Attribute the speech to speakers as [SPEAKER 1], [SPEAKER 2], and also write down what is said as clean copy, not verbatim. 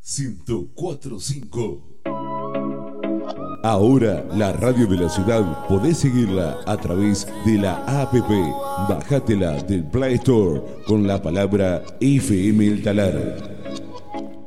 [SPEAKER 1] 104.5. Ahora la radio de la ciudad podés seguirla a través de la APP. Bájatela del Play Store con la palabra FM El Talar.